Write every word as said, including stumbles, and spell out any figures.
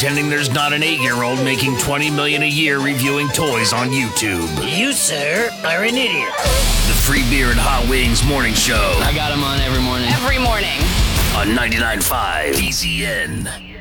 pretending there's not an eight-year-old making twenty million dollars a year reviewing toys on YouTube. You, sir, are an idiot. The Free Beer and Hot Wings Morning Show. I got him on every morning. Every morning. On ninety-nine point five E Z N.